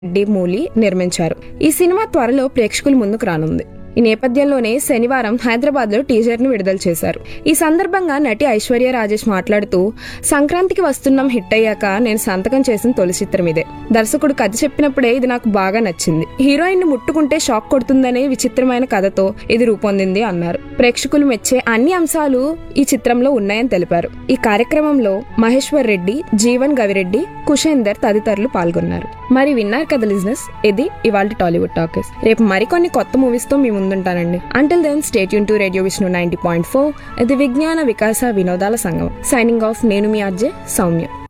రెడ్డి మూలి నిర్మించారు. ఈ సినిమా త్వరలో ప్రేక్షకుల ముందుకు రానుంది. ఈ నేపథ్యంలోనే శనివారం హైదరాబాద్ లో టీజర్ ను విడుదల చేశారు. ఈ సందర్భంగా నటి ఐశ్వర్య రాజేష్ మాట్లాడుతూ, సంక్రాంతికి వస్తున్నాం హిట్ అయ్యాక నేను సంతకం చేసిన తొలి చిత్రం ఇదే. దర్శకుడు కథ చెప్పినప్పుడే ఇది నాకు బాగా నచ్చింది. హీరోయిన్ ని ముట్టుకుంటే షాక్ కొడుతుందనే విచిత్రమైన కథతో ఇది రూపొందింది అన్నారు. ప్రేక్షకులు మెచ్చే అన్ని అంశాలు ఈ చిత్రంలో ఉన్నాయని తెలిపారు. ఈ కార్యక్రమంలో మహేశ్వర్ రెడ్డి, జీవన్ గవిరెడ్డి, కుషేందర్ తదితరులు పాల్గొన్నారు. మరి విన్నారు కదా లిజనర్స్, ఇది ఇవాల్టి టాలీవుడ్ టాకర్స్. రేపు మరికొన్ని కొత్త మూవీస్ తో మీ ముందుంటానండి. Until then stay tune to radio Vishnu 90.4. ఇది విజ్ఞాన వికాస వినోదాల సంగమం. Signing off. నేను మీ ఆర్జే సౌమ్య.